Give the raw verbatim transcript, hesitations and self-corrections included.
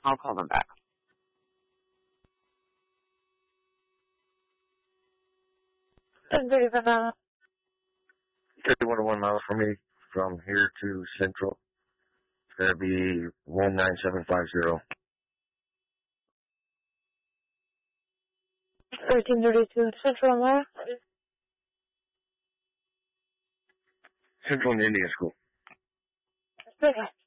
I'll call them back. ten thirty-five miles. thirty-one point one miles for me from here to Central. It's going to be one nine seven five zero. thirteen thirty-two Central where? Central and Indian School. Okay.